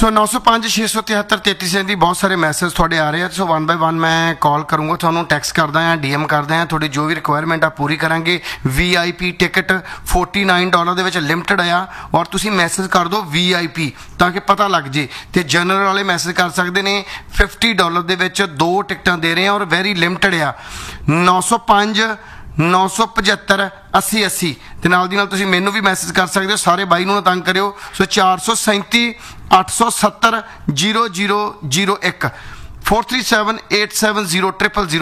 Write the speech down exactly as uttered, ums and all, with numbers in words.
सो नौ सौ पाँच छे सौ तिहत्तर तेती सौ की बहुत सारे मैसेज थोड़े आ रहे हैं। सो वन बाय वन मैं कॉल करूँगा, थोड़ा टैक्स करदा हाँ, डी एम करदा हाँ, थोड़ी जो भी रिक्वायरमेंट आ पूरी करांगे। We I P ticket forty nine dollar they which limited आ, और तुसी मैसेज कर दो वी आई पी ताकि पता लग जे। तो जनरल वाले मैसेज कर सकते हैं, फिफ्टी डॉलर दे विच दो टिकटां दे रहे हैं और वैरी लिमिटेड आ। नौ सौ पाँच नौ सौ पचहत्तर अस्सी अस्सी ते नाल दी नाल तुसीं मैनू भी मैसेज कर सकते हो। सारे बाई नूं तंग करियो। सो चार सौ सैंती अठ सौ सत्तर जीरो जीरो जीरो एक four three seven eight seven zero triple zero